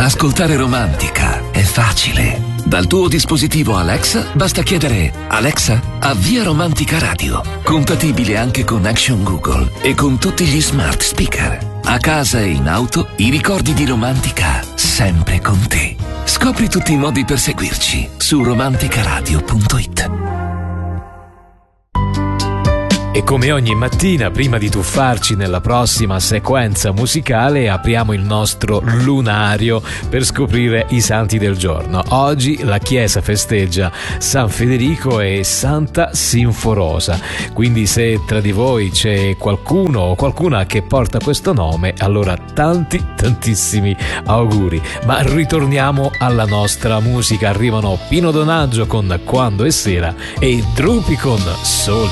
Ascoltare Romantica è facile. Dal tuo dispositivo Alexa basta chiedere: Alexa, avvia Romantica Radio. Compatibile anche con Action Google e con tutti gli smart speaker. A casa e in auto, i ricordi di Romantica sempre con te. Scopri tutti i modi per seguirci su romanticaradio.it. E come ogni mattina, prima di tuffarci nella prossima sequenza musicale, apriamo il nostro lunario per scoprire i santi del giorno. Oggi la Chiesa festeggia San Federico e Santa Sinforosa, quindi se tra di voi c'è qualcuno o qualcuna che porta questo nome, allora tantissimi auguri. Ma ritorniamo alla nostra musica. Arrivano Pino Donaggio con Quando è sera e Drupi con Sole.